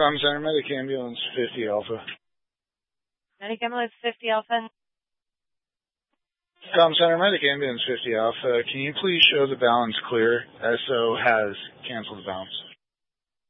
Com Center Medic Ambulance 50 Alpha. Medic Ambulance 50 Alpha. Com Center Medic Ambulance 50 Alpha, can you please show the balance clear? SO has canceled the bounce.